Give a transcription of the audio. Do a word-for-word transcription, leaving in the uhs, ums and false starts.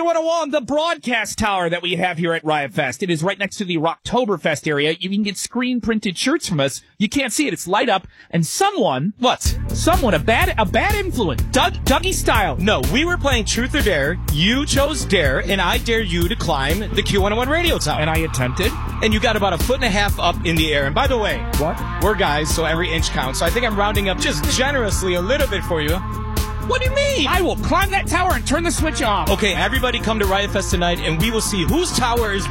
one oh one, the broadcast tower that we have here at Riot Fest. It is right next to the Rocktoberfest area. You can get screen-printed shirts from us. You can't see it. It's light up. And someone... What? Someone, a bad a bad influence. Doug, Dougie style. No, we were playing Truth or Dare. You chose Dare, and I dare you to climb the Q one oh one radio tower. And I attempted. And you got about a foot and a half up in the air. And by the way... What? We're guys, so every inch counts. So I think I'm rounding up just generously a little bit for you. What do you mean? I will climb that tower and turn the switch off. Okay, everybody come to Riot Fest tonight, and we will see whose tower is